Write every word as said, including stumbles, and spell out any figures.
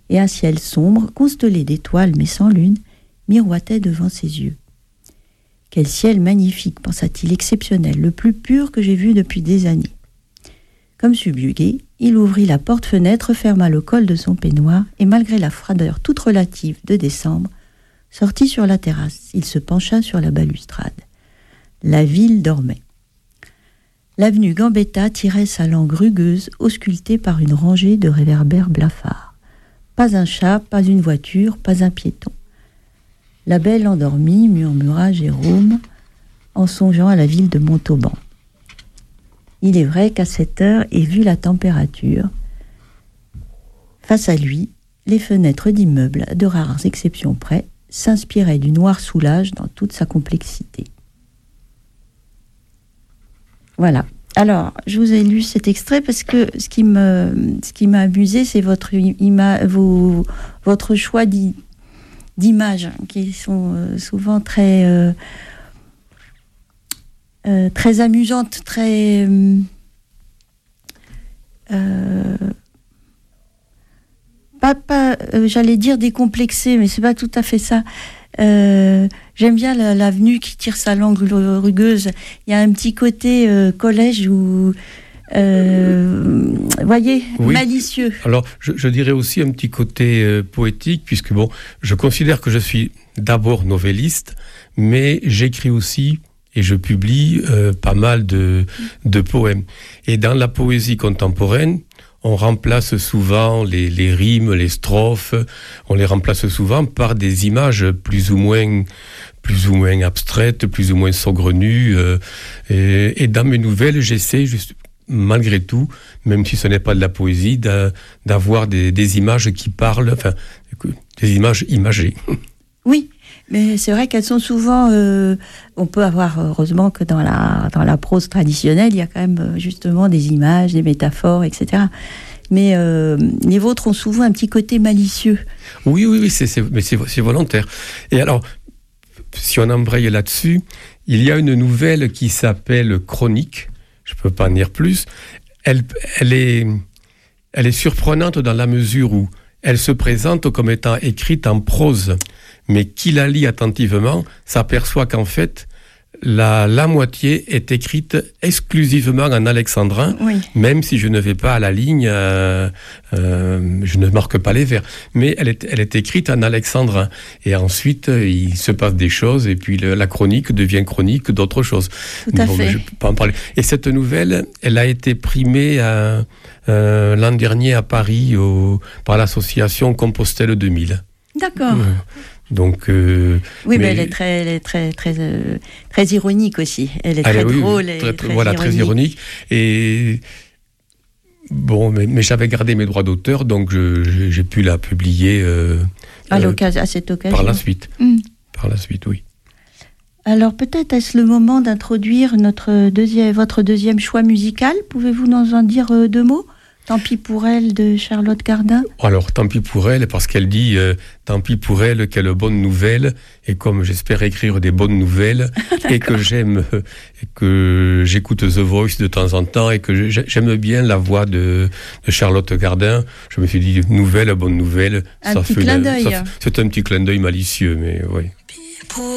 et un ciel sombre, constellé d'étoiles mais sans lune, miroitait devant ses yeux. Quel ciel magnifique, pensa-t-il, exceptionnel, le plus pur que j'ai vu depuis des années. Comme subjugué, il ouvrit la porte-fenêtre, ferma le col de son peignoir, et malgré la froideur toute relative de décembre, sortit sur la terrasse. Il se pencha sur la balustrade. La ville dormait. L'avenue Gambetta tirait sa langue rugueuse, auscultée par une rangée de réverbères blafards. Pas un chat, pas une voiture, pas un piéton. La belle endormie, murmura Jérôme, en songeant à la ville de Montauban. Il est vrai qu'à cette heure, et vu la température, face à lui, les fenêtres d'immeubles, de rares exceptions près, s'inspiraient du noir soulage dans toute sa complexité. Voilà. Alors, je vous ai lu cet extrait parce que ce qui me, ce qui m'a amusé, c'est votre, ima, vos, votre choix d'i, d'images qui sont euh, souvent très, euh, euh, très amusantes, très... Euh, pas, pas euh, j'allais dire décomplexées, mais c'est pas tout à fait ça. Euh, j'aime bien la, l'avenue qui tire sa langue rugueuse. Il y a un petit côté euh, collège où, euh, voyez, oui. malicieux. Alors, je, je dirais aussi un petit côté euh, poétique, puisque bon, je considère que je suis d'abord novelliste, mais j'écris aussi et je publie euh, pas mal de, de poèmes. Et dans la poésie contemporaine, on remplace souvent les, les rimes, les strophes, on les remplace souvent par des images plus ou moins, plus ou moins abstraites, plus ou moins saugrenues. Euh, et, et dans mes nouvelles, j'essaie juste, malgré tout, même si ce n'est pas de la poésie, d'a, d'avoir des, des images qui parlent, enfin, des images imagées. Oui. Mais c'est vrai qu'elles sont souvent... Euh, on peut avoir, heureusement que dans la, dans la prose traditionnelle, il y a quand même justement des images, des métaphores, et cetera. Mais euh, les vôtres ont souvent un petit côté malicieux. Oui, oui, oui, c'est, c'est, mais c'est, c'est volontaire. Et alors, si on embraye là-dessus, il y a une nouvelle qui s'appelle Chronique, je ne peux pas en dire plus. Elle, elle, est, elle est surprenante dans la mesure où elle se présente comme étant écrite en prose. Mais qui la lit attentivement s'aperçoit qu'en fait, la, la moitié est écrite exclusivement en alexandrin, oui. Même si je ne vais pas à la ligne, euh, euh, je ne marque pas les vers. Mais elle est, elle est écrite en alexandrin. Et ensuite, il se passe des choses, et puis le, la chronique devient chronique d'autres choses. Tout à bon, fait. Je peux pas en parler. Et cette nouvelle, elle a été primée à, euh, l'an dernier à Paris au, par l'association Compostelle deux mille. D'accord. Euh, Donc, euh, oui, mais, mais elle est très, elle est très, très, euh, très ironique aussi. Elle est elle très est, oui, drôle oui, et très, très voilà, ironique. très ironique. Et bon, mais, mais j'avais gardé mes droits d'auteur, donc je, j'ai, j'ai pu la publier euh, à, l'occasion, à cette occasion. Par la suite. Mmh. Par la suite, oui. Alors peut-être est-ce le moment d'introduire notre deuxième, votre deuxième choix musical. Pouvez-vous nous en dire euh, deux mots ? Tant pis pour elle de Charlotte Cardin. Alors, tant pis pour elle, parce qu'elle dit euh, tant pis pour elle, quelle bonne nouvelle. Et comme j'espère écrire des bonnes nouvelles, et que j'aime, euh, et que j'écoute The Voice de temps en temps, et que j'aime bien la voix de, de Charlotte Cardin, je me suis dit nouvelle, bonne nouvelle. Un ça petit fait clin une, d'œil. Ça, c'est un petit clin d'œil malicieux, mais oui. Pour